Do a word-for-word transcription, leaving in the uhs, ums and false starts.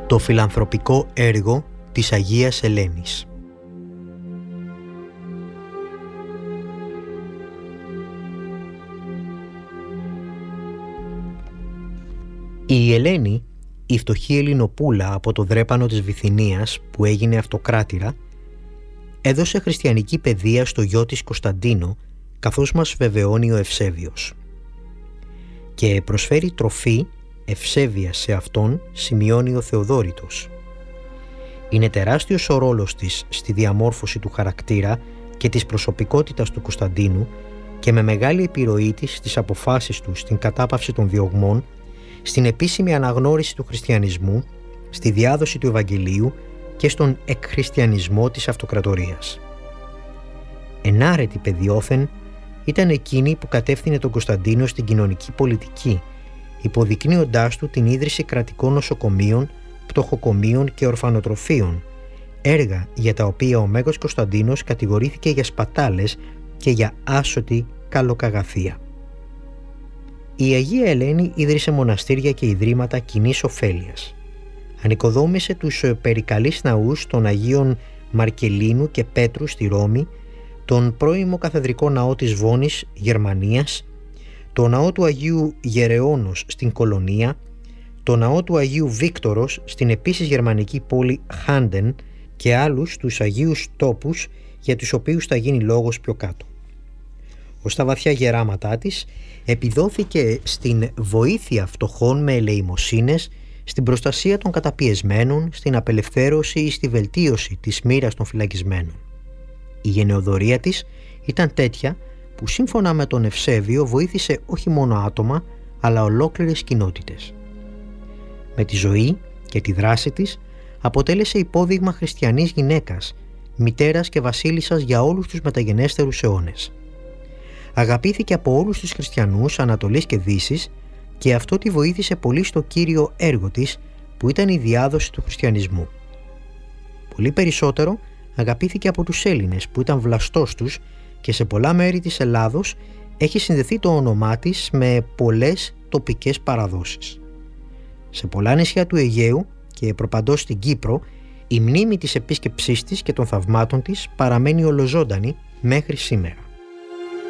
Το φιλανθρωπικό έργο της Αγίας Ελένης. Η Ελένη, η φτωχή Ελληνοπούλα από το δρέπανο της Βυθινίας που έγινε αυτοκράτηρα, έδωσε χριστιανική παιδεία στο γιο της Κωνσταντίνο, καθώς μας βεβαιώνει ο Ευσέβιος. Και προσφέρει τροφή ευσέβεια σε αυτόν, σημειώνει ο Θεοδόρητος. Είναι τεράστιος ο ρόλος της στη διαμόρφωση του χαρακτήρα και της προσωπικότητας του Κωνσταντίνου και με μεγάλη επιρροή της στις αποφάσεις του στην κατάπαυση των διωγμών, στην επίσημη αναγνώριση του χριστιανισμού, στη διάδοση του Ευαγγελίου και στον εκχριστιανισμό της αυτοκρατορίας. Ενάρετη παιδιόθεν ήταν εκείνη που κατεύθυνε τον Κωνσταντίνο στην κοινωνική πολιτική, υποδεικνύοντάς του την ίδρυση κρατικών νοσοκομείων, πτωχοκομείων και ορφανοτροφείων, έργα για τα οποία ο Μέγας Κωνσταντίνος κατηγορήθηκε για σπατάλες και για άσωτη καλοκαγαθία. Η Αγία Ελένη ίδρυσε μοναστήρια και ιδρύματα κοινής ωφέλειας. Ανοικοδόμησε τους περικαλείς ναούς των Αγίων Μαρκελίνου και Πέτρου στη Ρώμη, τον πρώιμο καθεδρικό ναό της Βόνης, Γερμανίας, το ναό του Αγίου Γερεώνος στην Κολωνία, το ναό του Αγίου Βίκτορος στην επίσης γερμανική πόλη Χάντεν και άλλους τους Αγίους τόπους για τους οποίους θα γίνει λόγος πιο κάτω. Ως τα βαθιά γεράματά της επιδόθηκε στην βοήθεια φτωχών με ελεημοσύνες, στην προστασία των καταπιεσμένων, στην απελευθέρωση ή στη βελτίωση της μοίρας των φυλακισμένων. Η γενεοδωρία της ήταν τέτοια που σύμφωνα με τον Ευσέβιο βοήθησε όχι μόνο άτομα αλλά ολόκληρες κοινότητες. Με τη ζωή και τη δράση της αποτέλεσε υπόδειγμα χριστιανής γυναίκας, μητέρας και βασίλισσας για όλους τους μεταγενέστερους αιώνες. Αγαπήθηκε από όλους τους χριστιανούς Ανατολής και Δύσης και αυτό τη βοήθησε πολύ στο κύριο έργο της που ήταν η διάδοση του χριστιανισμού. Πολύ περισσότερο αγαπήθηκε από τους Έλληνες που ήταν βλαστός τους και σε πολλά μέρη της Ελλάδος έχει συνδεθεί το όνομά της με πολλές τοπικές παραδόσεις. Σε πολλά νησιά του Αιγαίου και προπαντός στην Κύπρο η μνήμη της επίσκεψής της και των θαυμάτων της παραμένει ολοζώντανη μέχρι σήμερα.